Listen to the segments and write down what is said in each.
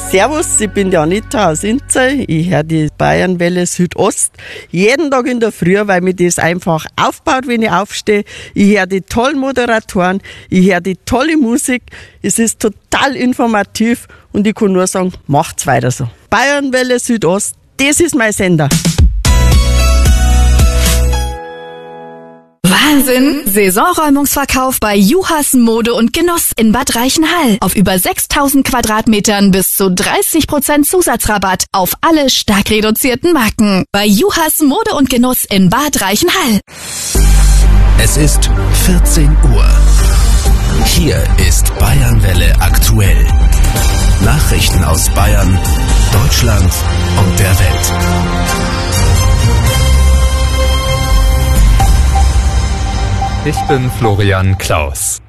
Servus, ich bin die Anita aus Inzell. Ich höre die Bayernwelle Südost jeden Tag in der Früh, weil mir das einfach aufbaut, wenn ich aufstehe. Ich höre die tollen Moderatoren, ich höre die tolle Musik. Es ist total informativ und ich kann nur sagen, macht's weiter so. Bayernwelle Südost, das ist mein Sender. Wahnsinn! Saisonräumungsverkauf bei Juhas Mode und Genuss in Bad Reichenhall. Auf über 6.000 Quadratmetern bis zu 30% Zusatzrabatt auf alle stark reduzierten Marken. Bei Juhas Mode und Genuss in Bad Reichenhall. Es ist 14 Uhr. Hier ist Bayernwelle aktuell. Nachrichten aus Bayern, Deutschland und der Welt. Ich bin Florian Klaus.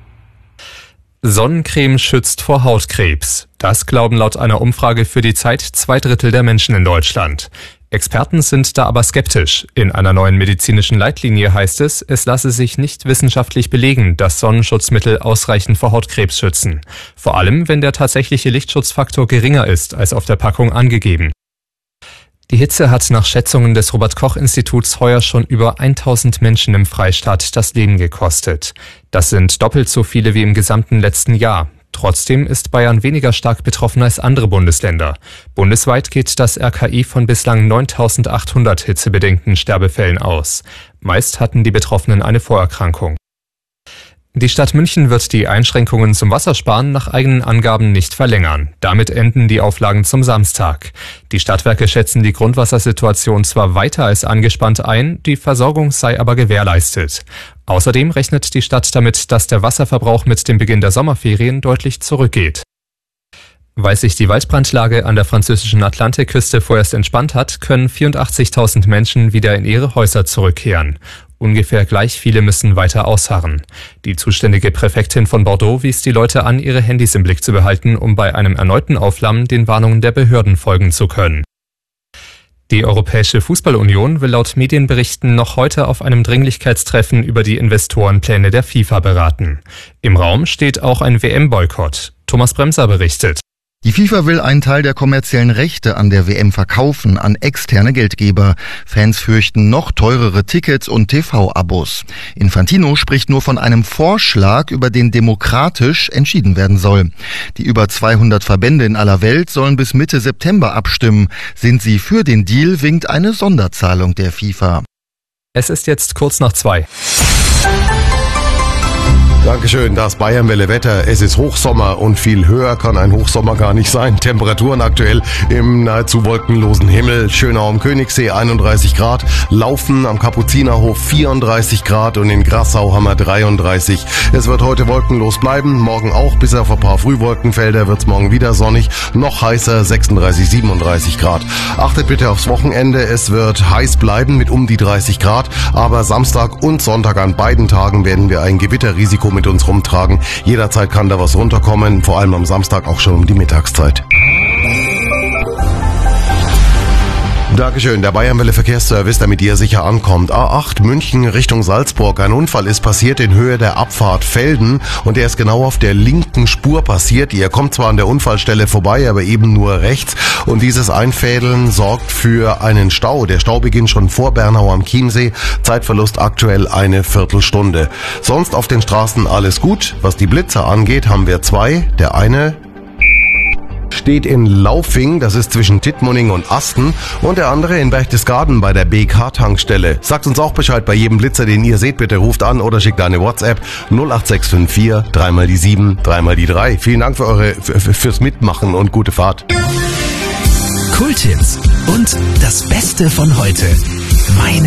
Sonnencreme schützt vor Hautkrebs. Das glauben laut einer Umfrage für die Zeit 2/3 der Menschen in Deutschland. Experten sind da aber skeptisch. In einer neuen medizinischen Leitlinie heißt es, es lasse sich nicht wissenschaftlich belegen, dass Sonnenschutzmittel ausreichend vor Hautkrebs schützen. Vor allem, wenn der tatsächliche Lichtschutzfaktor geringer ist als auf der Packung angegeben. Die Hitze hat nach Schätzungen des Robert-Koch-Instituts heuer schon über 1000 Menschen im Freistaat das Leben gekostet. Das sind doppelt so viele wie im gesamten letzten Jahr. Trotzdem ist Bayern weniger stark betroffen als andere Bundesländer. Bundesweit geht das RKI von bislang 9.800 hitzebedingten Sterbefällen aus. Meist hatten die Betroffenen eine Vorerkrankung. Die Stadt München wird die Einschränkungen zum Wassersparen nach eigenen Angaben nicht verlängern. Damit enden die Auflagen zum Samstag. Die Stadtwerke schätzen die Grundwassersituation zwar weiter als angespannt ein, die Versorgung sei aber gewährleistet. Außerdem rechnet die Stadt damit, dass der Wasserverbrauch mit dem Beginn der Sommerferien deutlich zurückgeht. Weil sich die Waldbrandlage an der französischen Atlantikküste vorerst entspannt hat, können 84.000 Menschen wieder in ihre Häuser zurückkehren. Ungefähr gleich viele müssen weiter ausharren. Die zuständige Präfektin von Bordeaux wies die Leute an, ihre Handys im Blick zu behalten, um bei einem erneuten Aufflammen den Warnungen der Behörden folgen zu können. Die Europäische Fußballunion will laut Medienberichten noch heute auf einem Dringlichkeitstreffen über die Investorenpläne der FIFA beraten. Im Raum steht auch ein WM-Boykott. Thomas Bremser berichtet. Die FIFA will einen Teil der kommerziellen Rechte an der WM verkaufen an externe Geldgeber. Fans fürchten noch teurere Tickets und TV-Abos. Infantino spricht nur von einem Vorschlag, über den demokratisch entschieden werden soll. Die über 200 Verbände in aller Welt sollen bis Mitte September abstimmen. Sind sie für den Deal, winkt eine Sonderzahlung der FIFA. Es ist jetzt kurz nach 2. Dankeschön, das Bayernwelle Wetter. Es ist Hochsommer und viel höher kann ein Hochsommer gar nicht sein. Temperaturen aktuell im nahezu wolkenlosen Himmel. Schönau am Königssee 31 Grad, Laufen am Kapuzinerhof 34 Grad und in Grassau haben wir 33. Es wird heute wolkenlos bleiben, morgen auch, bis auf ein paar Frühwolkenfelder wird es morgen wieder sonnig. Noch heißer, 36, 37 Grad. Achtet bitte aufs Wochenende, es wird heiß bleiben mit um die 30 Grad, aber Samstag und Sonntag an beiden Tagen werden wir ein Gewitterrisiko mit uns rumtragen. Jederzeit kann da was runterkommen, vor allem am Samstag auch schon um die Mittagszeit. Dankeschön, der Bayernwelle Verkehrsservice, damit ihr sicher ankommt. A8 München Richtung Salzburg. Ein Unfall ist passiert in Höhe der Abfahrt Velden und der ist genau auf der linken Spur passiert. Ihr kommt zwar an der Unfallstelle vorbei, aber eben nur rechts. Und dieses Einfädeln sorgt für einen Stau. Der Stau beginnt schon vor Bernau am Chiemsee. Zeitverlust aktuell eine Viertelstunde. Sonst auf den Straßen alles gut. Was die Blitzer angeht, haben wir zwei. Der eine steht in Laufing, das ist zwischen Tittmoning und Asten, und der andere in Berchtesgaden bei der BK-Tankstelle. Sagt uns auch Bescheid bei jedem Blitzer, den ihr seht, bitte ruft an oder schickt eine WhatsApp 08654 3 die 7 3 die 3. Vielen Dank fürs Mitmachen und gute Fahrt. Kulthits und das Beste von heute. Meine